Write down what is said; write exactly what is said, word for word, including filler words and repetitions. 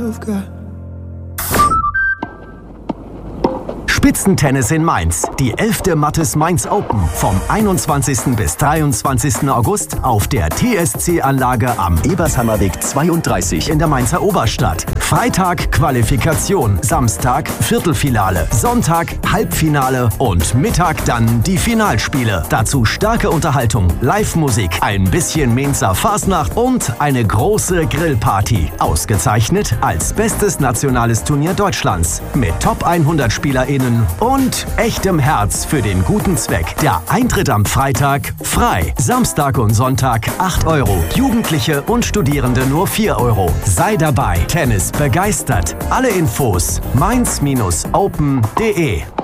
you've got. Spitzentennis in Mainz. Die elfte Mattes Mainz Open vom einundzwanzigsten bis dreiundzwanzigsten August auf der T S C-Anlage am Ebershammerweg zweiunddreißig in der Mainzer Oberstadt. Freitag Qualifikation, Samstag Viertelfinale, Sonntag Halbfinale und Mittag dann die Finalspiele. Dazu starke Unterhaltung, Live-Musik, ein bisschen Mainzer Fasnacht und eine große Grillparty. Ausgezeichnet als bestes nationales Turnier Deutschlands mit Top hundert SpielerInnen und echtem Herz für den guten Zweck. Der Eintritt am Freitag frei. Samstag und Sonntag acht Euro. Jugendliche und Studierende nur vier Euro. Sei dabei. Tennis begeistert. Alle Infos mainz Bindestrich open punkt de